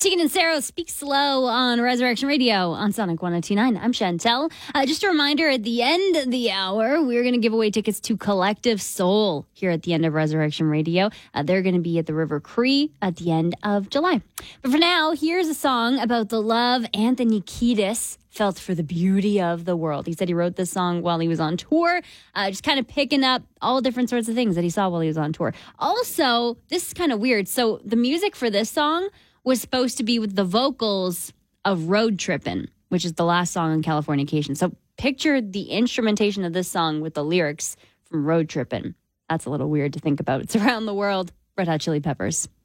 Tegan and Sarah Speak Slow on Resurrection Radio on Sonic 102.9. I'm Chantel. Just a reminder, at the end of the hour, we're going to give away tickets to Collective Soul here at the end of Resurrection Radio. They're going to be at the River Cree at the end of July. But for now, here's a song about the love Anthony Kiedis felt for the beauty of the world. He said he wrote this song while he was on tour, just kind of picking up all different sorts of things that he saw while he was on tour. Also, this is kind of weird. So the music for this song was supposed to be with the vocals of Road Trippin', which is the last song on Californication. So picture the instrumentation of this song with the lyrics from Road Trippin'. That's a little weird to think about. It's Around the World, Red Hot Chili Peppers.